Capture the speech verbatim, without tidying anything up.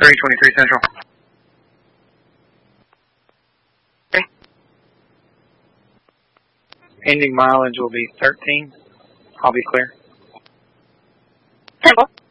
three twenty-three Central. Okay. Ending mileage will be thirteen. I'll be clear. Temple.